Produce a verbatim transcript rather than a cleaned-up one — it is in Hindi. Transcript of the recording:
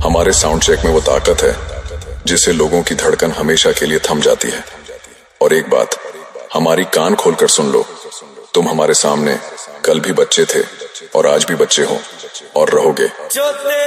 हमारे साउंड चेक में वो ताकत है जिससे लोगों की धड़कन हमेशा के लिए थम जाती है। और एक बात, हमारी कान खोलकर सुन लो, तुम हमारे सामने कल भी बच्चे थे और आज भी बच्चे हो और रहोगे।